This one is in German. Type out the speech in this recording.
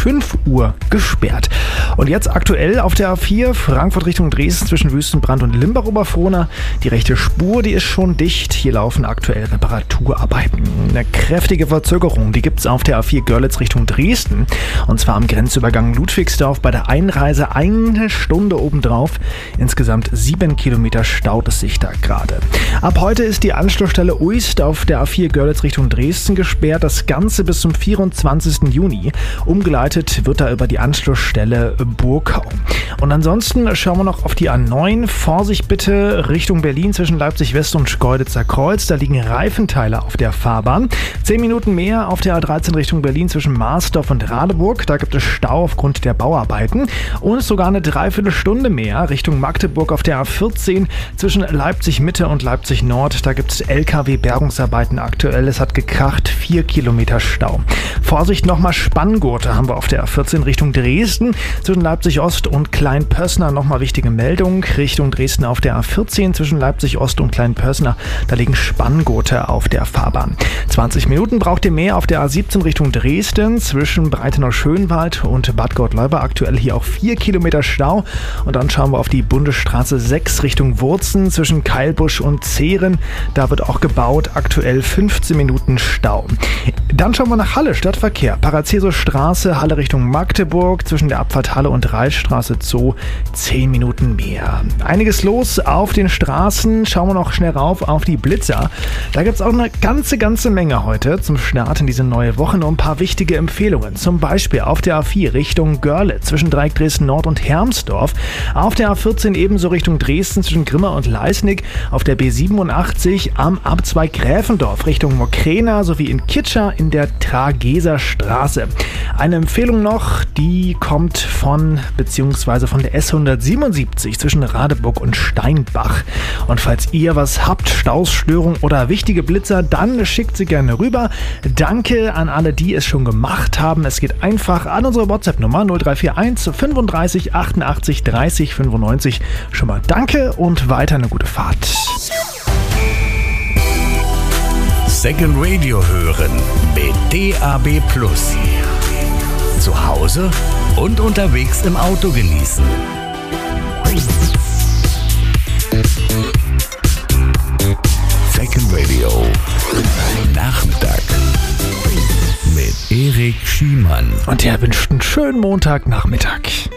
5 Uhr gesperrt. Und jetzt aktuell auf der A4 Frankfurt Richtung Dresden zwischen Wüstenbrand und Limbach-Oberfrohna. Die rechte Spur, die ist schon dicht. Hier laufen aktuell Reparaturarbeiten. Eine kräftige Verzögerung, die gibt es auf der A4 Görlitz Richtung Dresden. Und zwar am Grenzübergang Ludwigsdorf bei der Einreise 1 Stunde obendrauf. Insgesamt 7 Kilometer staut es sich da gerade. Ab heute ist die Anschlussstelle Uist auf der A4 Görlitz Richtung Dresden gesperrt. Das Ganze bis zum 24. Juni. Umgeleitet wird da über die Anschlussstelle Burkau. Und ansonsten schauen wir noch auf die A9. Vorsicht bitte Richtung Berlin zwischen Leipzig West und Schkeuditzer Kreuz. Da liegen Reifenteile auf der Fahrbahn. 10 Minuten mehr auf der A13 Richtung Berlin zwischen Marsdorf und Radeburg. Da gibt es Stau aufgrund der Bauarbeiten. Und sogar eine Dreiviertelstunde mehr Richtung Magdeburg auf der A14 zwischen Leipzig Mitte und Leipzig Nord. Da gibt es LKW-Bergungsarbeiten aktuell. Es hat gekracht, 4 Kilometer Stau. Vorsicht nochmal Spanngurte haben wir auf der A14 Richtung Dresden. Zwischen Leipzig Ost und Kleinpössner nochmal wichtige Meldung. Richtung Dresden auf der A14 zwischen Leipzig Ost und Kleinpössner. Da liegen Spanngurte auf der Fahrbahn. 20 Minuten braucht ihr mehr auf der A17 Richtung Dresden. Zwischen Breitenau-Schönwald und Bad Gottleuba aktuell hier auch 4 Kilometer Stau. Und dann schauen wir auf die Bundesstraße 6 Richtung Wurzen zwischen Keilbusch und Zehren. Da wird auch gebaut. Aktuell 15 Minuten Stau. Dann schauen wir nach Halle, Stadtverkehr. Paracelsus-Straße, Halle Richtung Magdeburg, zwischen der Abfahrt Halle und Reitstraße Zoo, 10 Minuten mehr. Einiges los auf den Straßen. Schauen wir noch schnell rauf auf die Blitzer. Da gibt es auch eine ganze Menge heute zum Start in diese neue Woche. Nur ein paar wichtige Empfehlungen. Zum Beispiel auf der A4 Richtung Görlitz zwischen Dreieck Dresden Nord und Hermsdorf. Auf der A14 ebenso Richtung Dresden zwischen Grimma und Leisnig. Auf der B87 am Abzweig Gräfendorf Richtung Mokrena sowie in Kitscher in der Trageser Straße. Eine Empfehlung noch, die kommt von der S177 zwischen Radeburg und Steinbach. Und falls ihr was habt, Staus, Störungen oder wichtige Blitzer, dann schickt sie gerne rüber. Danke an alle, die es schon gemacht haben. Es geht einfach an unsere WhatsApp-Nummer 0341 35 88 30 95. Schon mal danke und weiter eine gute Fahrt. Second Radio hören mit DAB+. Zu Hause und unterwegs im Auto genießen. Second Radio Nachmittag mit Erik Schiemann. Und er wünscht einen schönen Montagnachmittag.